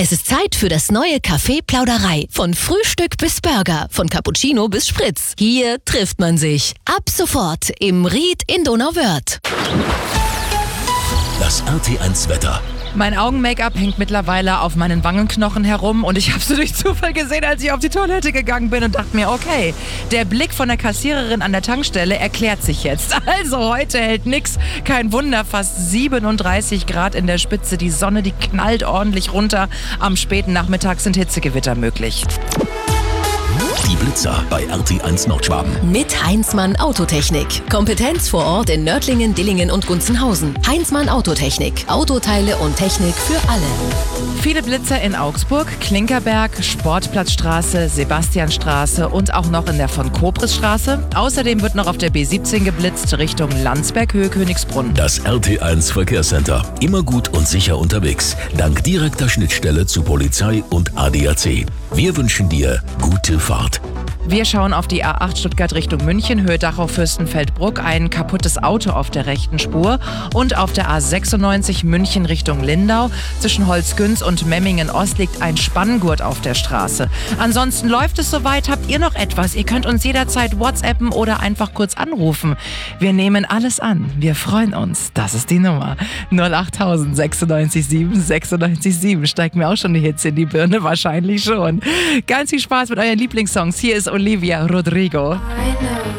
Es ist Zeit für das neue Café Plauderei. Von Frühstück bis Burger, von Cappuccino bis Spritz. Hier trifft man sich. Ab sofort im Ried in Donauwörth. Das RT1 Wetter. Mein Augen-Make-up hängt mittlerweile auf meinen Wangenknochen herum und ich habe sie durch Zufall gesehen, als ich auf die Toilette gegangen bin und dachte mir, okay, der Blick von der Kassiererin an der Tankstelle erklärt sich jetzt. Also heute hält nix, kein Wunder, fast 37 Grad in der Spitze, die Sonne, die knallt ordentlich runter. Am späten Nachmittag sind Hitzegewitter möglich. Die Blitzer bei RT1 Nordschwaben. Mit Heinzmann Autotechnik. Kompetenz vor Ort in Nördlingen, Dillingen und Gunzenhausen. Heinzmann Autotechnik. Autoteile und Technik für alle. Viele Blitzer in Augsburg, Klinkerberg, Sportplatzstraße, Sebastianstraße und auch noch in der von Kobrisstraße. Außerdem wird noch auf der B17 geblitzt Richtung Landsberg, Höhe Königsbrunn. Das RT1 Verkehrscenter. Immer gut und sicher unterwegs. Dank direkter Schnittstelle zu Polizei und ADAC. Wir wünschen dir gute Fahrt. Wir schauen auf die A8 Stuttgart Richtung München, Höhe Dachau-Fürstenfeldbruck, ein kaputtes Auto auf der rechten Spur und auf der A96 München Richtung Lindau. Zwischen Holzgünz und Memmingen-Ost liegt ein Spanngurt auf der Straße. Ansonsten läuft es soweit. Habt ihr noch etwas? Ihr könnt uns jederzeit WhatsAppen oder einfach kurz anrufen. Wir nehmen alles an. Wir freuen uns. Das ist die Nummer. 08000 96 7 96 7. Steigt mir auch schon die Hitze in die Birne? Wahrscheinlich schon. Ganz viel Spaß mit euren Lieblingssongs. Hier ist Olivia Rodrigo.